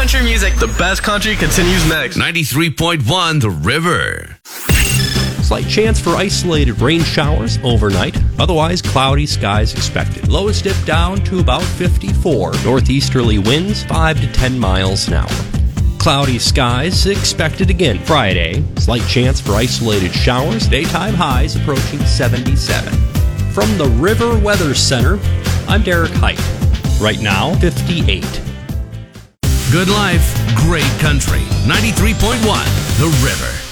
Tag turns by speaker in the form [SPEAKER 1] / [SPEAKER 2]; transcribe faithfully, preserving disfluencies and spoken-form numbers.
[SPEAKER 1] country music.
[SPEAKER 2] The best country continues next.
[SPEAKER 3] ninety-three point one The River.
[SPEAKER 4] Slight chance for isolated rain showers overnight. Otherwise, cloudy skies expected. Lows dip down to about fifty-four. Northeasterly winds five to ten miles an hour. Cloudy skies expected again Friday. Slight chance for isolated showers. Daytime highs approaching seventy-seven. From the River Weather Center, I'm Derek Height. Right now, fifty-eight.
[SPEAKER 3] Good life, great country. ninety-three point one The River.